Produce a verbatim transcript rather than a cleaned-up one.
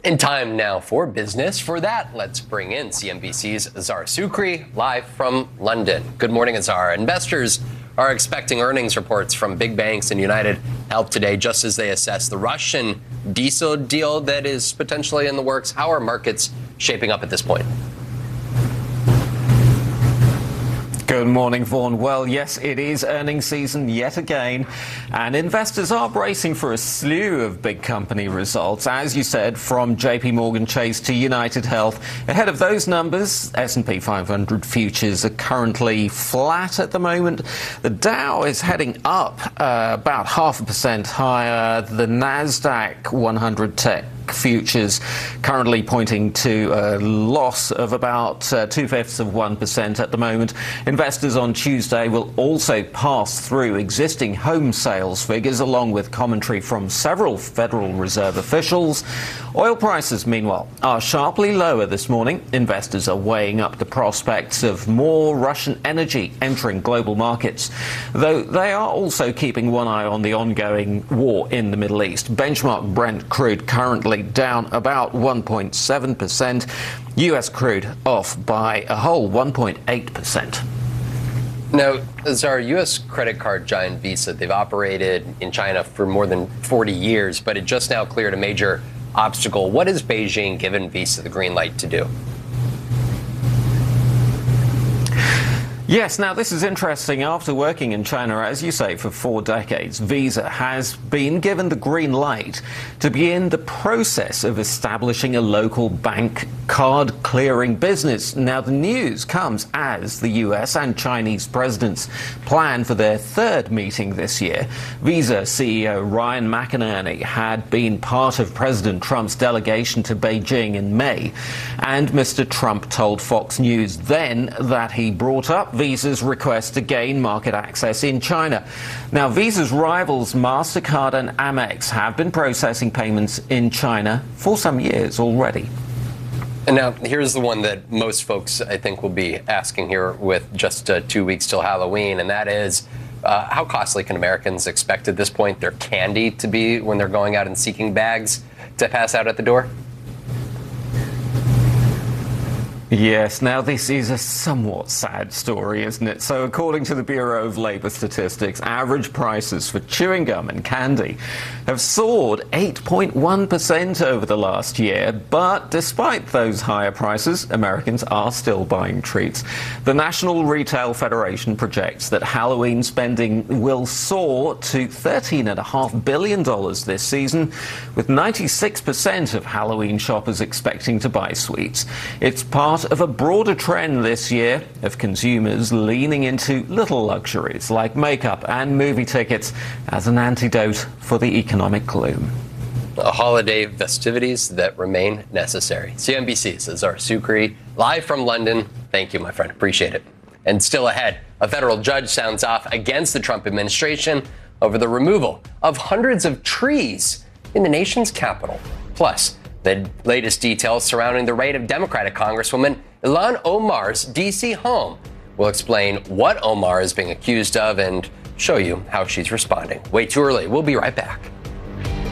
And time now for business. For that, let's bring in C N B C's Azar Sukri live from London. Good morning, Azar. Investors are expecting earnings reports from big banks and United Health today, just as they assess the Russian diesel deal that is potentially in the works. How are markets shaping up at this point? Good morning, Vaughan. Well, yes, it is earnings season yet again, and investors are bracing for a slew of big company results, as you said, from J P Morgan Chase to United Health. Ahead of those numbers, S and P five hundred futures are currently flat at the moment. The Dow is heading up uh, about half a percent higher. The Nasdaq one hundred Tech futures currently pointing to a loss of about uh, two-fifths of one percent at the moment. Investors on Tuesday will also pass through existing home sales figures along with commentary from several Federal Reserve officials. Oil prices, meanwhile, are sharply lower this morning. Investors are weighing up the prospects of more Russian energy entering global markets, though they are also keeping one eye on the ongoing war in the Middle East. Benchmark Brent crude currently down about one point seven percent. U S crude off by a whole one point eight percent. Now, Azar, U S credit card giant Visa, they've operated in China for more than forty years, but it just now cleared a major obstacle. What has Beijing given Visa the green light to do? Yes, now this is interesting. After working in China, as you say, for four decades, Visa has been given the green light to begin the process of establishing a local bank card clearing business. Now, the news comes as the U S and Chinese presidents plan for their third meeting this year. Visa C E O Ryan McInerney had been part of President Trump's delegation to Beijing in May, and Mister Trump told Fox News then that he brought up Visa's request to gain market access in China. Now, Visa's rivals MasterCard and Amex have been processing payments in China for some years already. And now, here's the one that most folks, I think, will be asking here with just uh, two weeks till Halloween, and that is, uh, how costly can Americans expect at this point their candy to be when they're going out and seeking bags to pass out at the door? Yes, now this is a somewhat sad story, isn't it? So according to the Bureau of Labor Statistics, average prices for chewing gum and candy have soared eight point one percent over the last year. But despite those higher prices, Americans are still buying treats. The National Retail Federation projects that Halloween spending will soar to thirteen point five billion dollars this season, with ninety-six percent of Halloween shoppers expecting to buy sweets. It's part of a broader trend this year of consumers leaning into little luxuries like makeup and movie tickets as an antidote for the economic gloom. A holiday festivities that remain necessary. C N B C's Azar Sukri, live from London. Thank you, my friend. Appreciate it. And still ahead, a federal judge sounds off against the Trump administration over the removal of hundreds of trees in the nation's capital. Plus, the latest details surrounding the raid of Democratic Congresswoman Ilhan Omar's D C home. We'll explain what Omar is being accused of and show you how she's responding. Way too early. We'll be right back.